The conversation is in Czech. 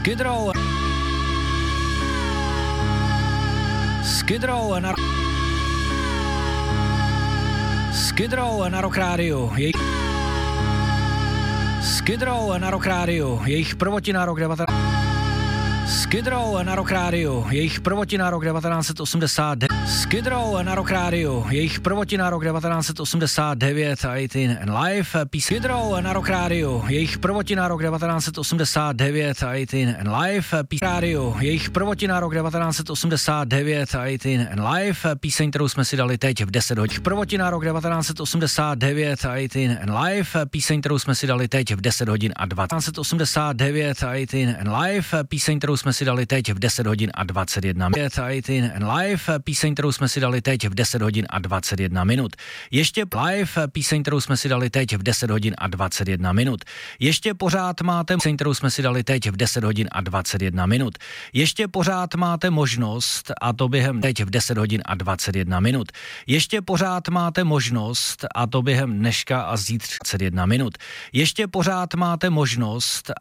Skid Row na Rock Radio. Skid Row na Rock Radio. Jejich prvotina rok 19... Skid Row na Rock Radio, jejich prvotina rok 1989. Skid Row na Rock Radio, jejich prvotina rok 1989 a 18 and Live. Skid Row na Rock Radio, jejich prvotina rok 1989 a 18 and Live. Radio, jejich prvotina rok 1989 a 18 and Live. Píseň, kterou jsme si dali teď v 10 hodin. Prvotina rok 1989 a 18 and Live. Píseň, kterou jsme si dali teď v 10 hodin a 20. 1989 a 18 and Live. Píseň, kterou jsme si dali teď v 10 hodin a 21 minut. 18 and Live, píseň, kterou jsme si dali teď v 10 hodin a 21 minut. Ještě live, píseň, kterou jsme si dali teď v 10 hodin a 21 minut. Ještě pořád máte píseň, kterou jsme si dali teď v 10 hodin a 21 minut. Ještě pořád máte možnost, a to během teď v 10 hodin a 21 minut. Ještě pořád máte možnost, a to během dneška a zítřka 21 minut. Ještě pořád máte možnost,